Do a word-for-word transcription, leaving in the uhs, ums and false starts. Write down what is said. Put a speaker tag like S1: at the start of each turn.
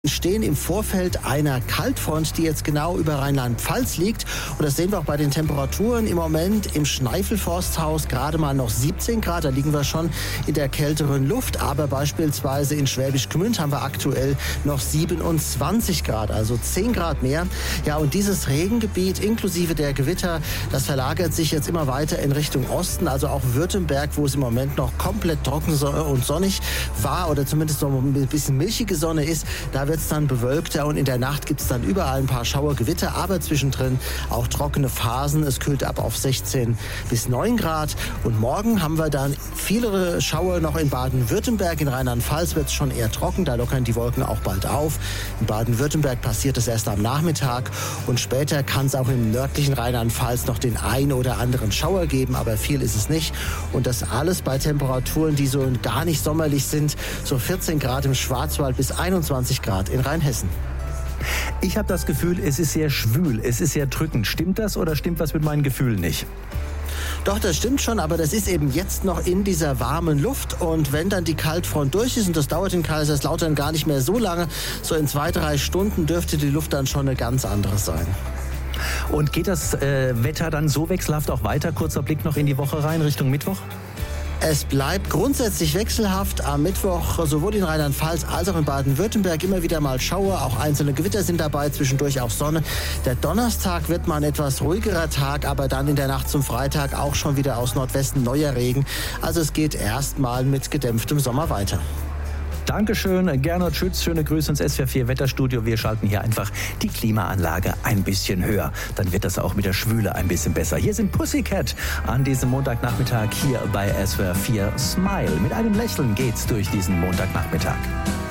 S1: Stehen im Vorfeld einer Kaltfront, die jetzt genau über Rheinland-Pfalz liegt. Und das sehen wir auch bei den Temperaturen im Moment im Schneifel-Forsthaus gerade mal noch siebzehn Grad. Da liegen wir schon in der kälteren Luft. Aber beispielsweise in Schwäbisch Gmünd haben wir aktuell noch siebenundzwanzig Grad, also zehn Grad mehr. Ja, und dieses Regengebiet inklusive der Gewitter, das verlagert sich jetzt immer weiter in Richtung Osten. Also auch Württemberg, wo es im Moment noch komplett trocken und sonnig war oder zumindest noch ein bisschen milchige Sonne ist, da wird es dann bewölkter und in der Nacht gibt es dann überall ein paar Schauergewitter, aber zwischendrin auch trockene Phasen. Es kühlt ab auf sechzehn bis neun Grad und morgen haben wir dann viele Schauer noch in Baden-Württemberg. In Rheinland-Pfalz wird es schon eher trocken, da lockern die Wolken auch bald auf. In Baden-Württemberg passiert es erst am Nachmittag und später kann es auch im nördlichen Rheinland-Pfalz noch den ein oder anderen Schauer geben, aber viel ist es nicht. Und das alles bei Temperaturen, die so gar nicht sommerlich sind, so vierzehn Grad im Schwarzwald bis einundzwanzig Grad in Rheinhessen.
S2: Ich habe das Gefühl, es ist sehr schwül, es ist sehr drückend. Stimmt das oder stimmt was mit meinen Gefühlen nicht?
S1: Doch, das stimmt schon, aber das ist eben jetzt noch in dieser warmen Luft. Und wenn dann die Kaltfront durch ist, und das dauert in Kaiserslautern gar nicht mehr so lange, so in zwei, drei Stunden dürfte die Luft dann schon eine ganz andere sein.
S2: Und geht das äh, Wetter dann so wechselhaft auch weiter? Kurzer Blick noch in die Woche rein, Richtung Mittwoch?
S1: Es bleibt grundsätzlich wechselhaft. Am Mittwoch sowohl in Rheinland-Pfalz als auch in Baden-Württemberg immer wieder mal Schauer. Auch einzelne Gewitter sind dabei, zwischendurch auch Sonne. Der Donnerstag wird mal ein etwas ruhigerer Tag, aber dann in der Nacht zum Freitag auch schon wieder aus Nordwesten neuer Regen. Also es geht erstmal mit gedämpftem Sommer weiter.
S2: Dankeschön, Gernot Schütz. Schöne Grüße ins S W R vier Wetterstudio. Wir schalten hier einfach die Klimaanlage ein bisschen höher. Dann wird das auch mit der Schwüle ein bisschen besser. Hier sind Pussycat an diesem Montagnachmittag hier bei S W R vier Smile. Mit einem Lächeln geht's durch diesen Montagnachmittag.